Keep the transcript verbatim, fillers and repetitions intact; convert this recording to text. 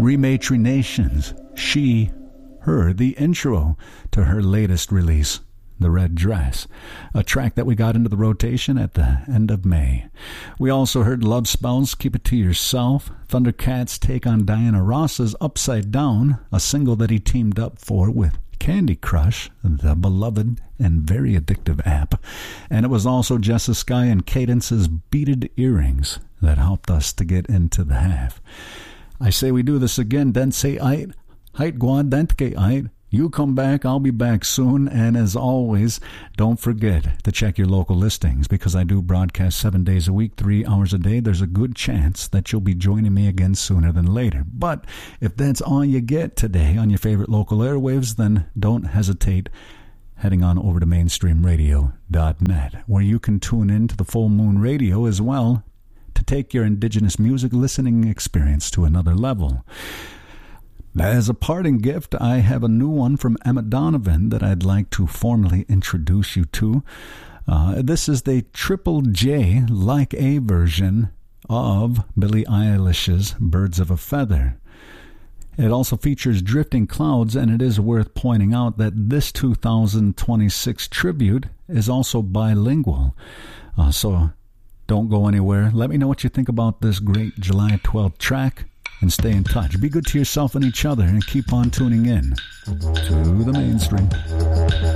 Rematrinations, She, Her, the intro to her latest release, The Red Dress, a track that we got into the rotation at the end of May. We also heard Love Spells, Keep It To Yourself, Thundercats' take on Diana Ross's Upside Down, a single that he teamed up for with Candy Crush, the beloved and very addictive app. And it was also Jessa Sky and Cadence's Beaded Earrings that helped us to get into the half. I say we do this again, den say ait, heit guad dentke ait. You come back, I'll be back soon, and as always, don't forget to check your local listings, because I do broadcast seven days a week, three hours a day. There's a good chance that you'll be joining me again sooner than later. But if that's all you get today on your favorite local airwaves, then don't hesitate heading on over to mainstream radio dot net, where you can tune in to the Full Moon Radio as well to take your indigenous music listening experience to another level. As a parting gift, I have a new one from Emma Donovan that I'd like to formally introduce you to. Uh, this is the Triple J like A version of Billie Eilish's Birds of a Feather. It also features Drifting Clouds, and it is worth pointing out that this two thousand twenty-six tribute is also bilingual. Uh, so don't go anywhere. Let me know what you think about this great July twelfth track. And stay in touch. Be good to yourself and each other, and keep on tuning in to the mainstream.